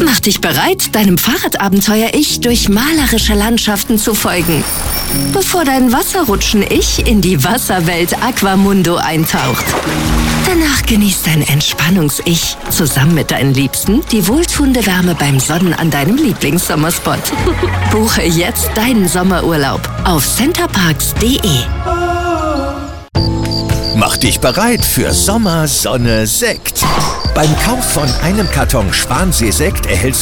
Mach dich bereit, deinem Fahrradabenteuer-Ich durch malerische Landschaften zu folgen, bevor dein Wasserrutschen-Ich in die Wasserwelt Aquamundo eintaucht. Danach genießt dein Entspannungs-Ich zusammen mit deinen Liebsten die wohltuende Wärme beim Sonnen an deinem Lieblingssommerspot. Buche jetzt deinen Sommerurlaub auf centerparks.de. Mach dich bereit für Sommer, Sonne, Sekt. Beim Kauf von einem Karton Schwansee-Sekt erhältst